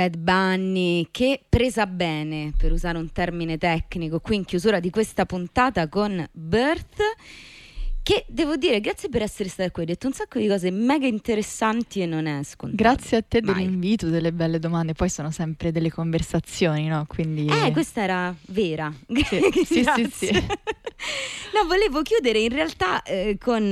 Bad Bunny, che presa bene, per usare un termine tecnico, qui in chiusura di questa puntata con Birth, che devo dire, grazie per essere stata qui, hai detto un sacco di cose mega interessanti e non è scontato. Grazie a te Mai. dell'invito, delle belle domande, poi sono sempre delle conversazioni, no? Quindi... questa era vera. Sì. No, volevo chiudere in realtà con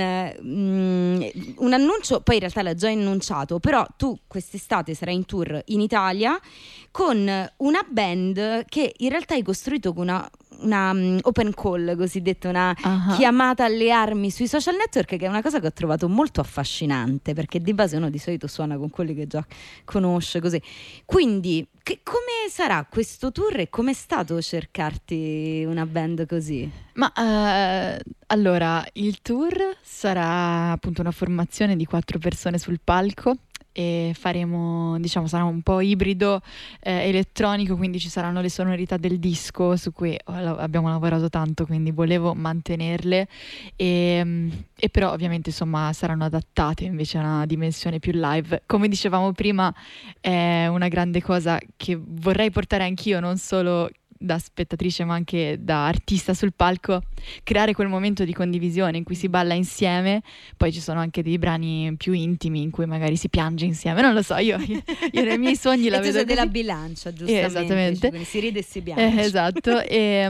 un annuncio, poi in realtà l'ha già annunciato, però tu quest'estate sarai in tour in Italia con una band che in realtà hai costruito con una open call, cosiddetta, una chiamata alle armi sui social network, che è una cosa che ho trovato molto affascinante, perché di base uno di solito suona con quelli che già conosce, così. Quindi come sarà questo tour e com'è stato cercarti una band così? Ma allora, il tour sarà appunto una formazione di 4 persone sul palco e faremo, diciamo, sarà un po' ibrido elettronico, quindi ci saranno le sonorità del disco su cui abbiamo lavorato tanto, quindi volevo mantenerle e però ovviamente insomma saranno adattate invece a una dimensione più live. Come dicevamo prima, è una grande cosa che vorrei portare anch'io, non solo da spettatrice ma anche da artista sul palco, creare quel momento di condivisione in cui si balla insieme. Poi ci sono anche dei brani più intimi in cui magari si piange insieme, non lo so, io nei miei sogni la vedo così. Della bilancia, giustamente, esattamente, cioè, si ride e si piange, esatto.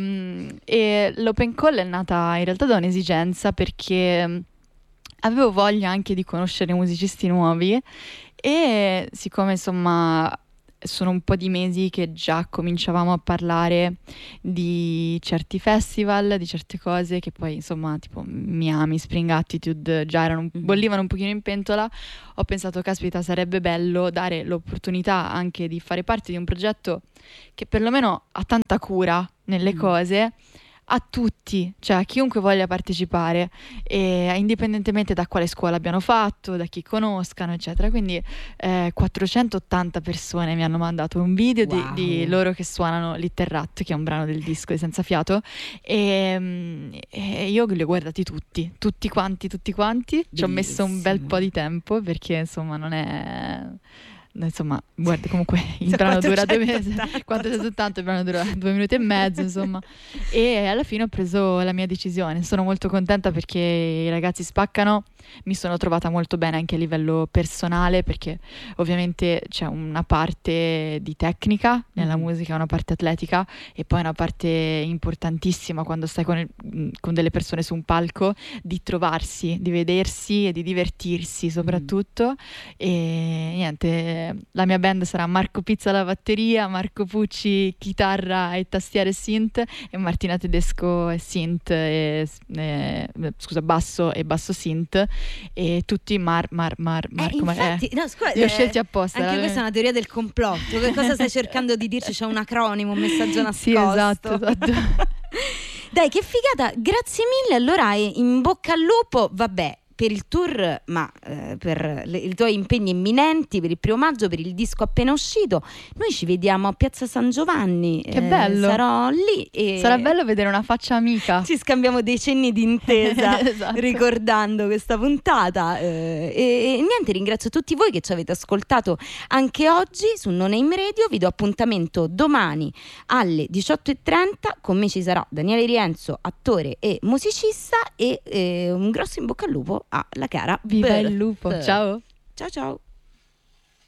E l'open call è nata in realtà da un'esigenza, perché avevo voglia anche di conoscere musicisti nuovi e siccome insomma sono un po' di mesi che già cominciavamo a parlare di certi festival, di certe cose che poi insomma tipo Miami, Spring Attitude già bollivano un pochino in pentola, ho pensato caspita sarebbe bello dare l'opportunità anche di fare parte di un progetto che perlomeno ha tanta cura nelle cose a tutti, cioè a chiunque voglia partecipare, e indipendentemente da quale scuola abbiano fatto, da chi conoscano, eccetera. Quindi 480 persone mi hanno mandato un video di loro che suonano Little Rat, che è un brano del disco di Senza Fiato, e io li ho guardati tutti quanti. Ci ho messo un bel po' di tempo, perché insomma non è... Insomma, guarda, comunque il brano dura 2 mesi, 480, il brano dura 2 minuti e mezzo, insomma. E alla fine ho preso la mia decisione. Sono molto contenta perché i ragazzi spaccano. Mi sono trovata molto bene anche a livello personale, perché ovviamente c'è una parte di tecnica nella musica, una parte atletica e poi una parte importantissima quando stai con delle persone su un palco, di trovarsi, di vedersi e di divertirsi soprattutto. E niente, la mia band sarà Marco Pizza alla batteria, Marco Pucci chitarra e tastiere synth, e Martina Tedesco synth basso e basso synth, e tutti Marco. Infatti, no, scusa, li ho scelti apposta. Anche questa è una teoria del complotto. Che cosa stai cercando di dirci? C'è un acronimo, un messaggio nascosto. Sì, esatto. Dai, che figata, grazie mille. Allora, in bocca al lupo, vabbè, per il tour, ma per i tuoi impegni imminenti, per il 1° maggio, per il disco appena uscito. Noi ci vediamo a Piazza San Giovanni. Che bello! Sarò lì e sarà bello vedere una faccia amica. Ci scambiamo dei cenni d'intesa esatto. Ricordando questa puntata. E niente, ringrazio tutti voi che ci avete ascoltato anche oggi su No Name Radio. Vi do appuntamento domani alle 18:30. Con me ci sarà Daniele Rienzo, attore e musicista, e un grosso in bocca al lupo alla cara Viva Birth. il lupo, ciao Ciao.